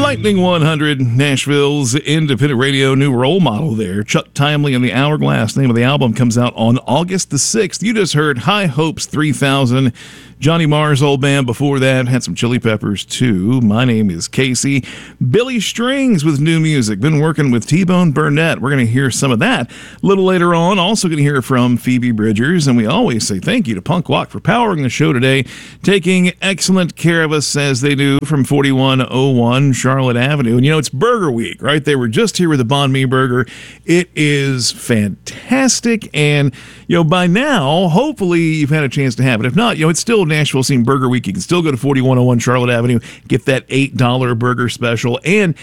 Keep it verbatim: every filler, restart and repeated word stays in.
Lightning one hundred, Nashville's independent radio new role model there. Chuck Timely and the Hourglass. The name of the album comes out on August the sixth. You just heard High Hopes three thousand. Johnny Marr's old band before that had some Chili Peppers too. My name is Casey. Billy Strings with new music. Been working with T-Bone Burnett. We're going to hear some of that a little later on. Also going to hear from Phoebe Bridgers. And we always say thank you to Punk Walk for powering the show today, taking excellent care of us as they do from forty-one oh one Charlotte Avenue. And you know, it's Burger Week, right? They were just here with the Banh Mi Burger. It is fantastic. And, you know, by now, hopefully you've had a chance to have it. If not, you know, it's still Nashville Scene Burger Week. You can still go to forty-one oh one Charlotte Avenue, get that eight dollar burger special, and